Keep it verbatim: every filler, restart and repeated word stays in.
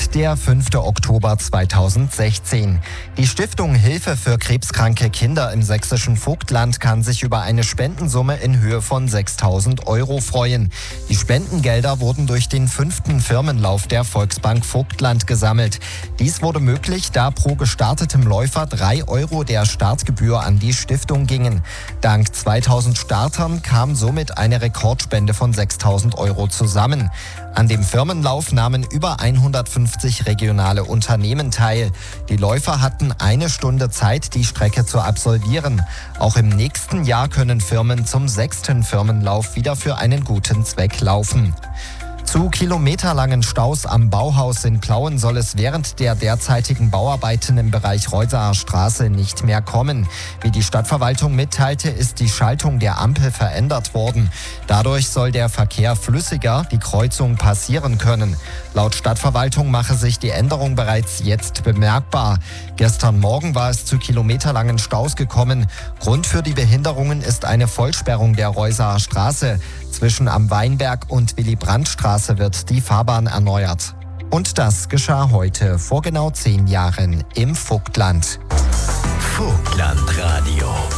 ist der fünfte Oktober zweitausendsechzehn. Die Stiftung Hilfe für krebskranke Kinder im sächsischen Vogtland kann sich über eine Spendensumme in Höhe von sechstausend Euro freuen. Die Spendengelder wurden durch den fünften Firmenlauf der Volksbank Vogtland gesammelt. Dies wurde möglich, da pro gestartetem Läufer drei Euro der Startgebühr an die Stiftung gingen. Dank zweitausend Startern kam somit eine Rekordspende von sechstausend Euro zusammen. An dem Firmenlauf nahmen über hundertfünfzig regionale Unternehmen teil. Die Läufer hatten eine Stunde Zeit, die Strecke zu absolvieren. Auch im nächsten Jahr können Firmen zum sechsten Firmenlauf wieder für einen guten Zweck laufen. Zu kilometerlangen Staus am Bauhaus in Plauen soll es während der derzeitigen Bauarbeiten im Bereich Reusaer Straße nicht mehr kommen. Wie die Stadtverwaltung mitteilte, ist die Schaltung der Ampel verändert worden. Dadurch soll der Verkehr flüssiger die Kreuzung passieren können. Laut Stadtverwaltung mache sich die Änderung bereits jetzt bemerkbar. Gestern Morgen war es zu kilometerlangen Staus gekommen. Grund für die Behinderungen ist eine Vollsperrung der Reusaer Straße. Zwischen Am Weinberg und Willy-Brandt-Straße wird die Fahrbahn erneuert. Und das geschah heute, vor genau zehn Jahren, im Vogtland. Vogtlandradio.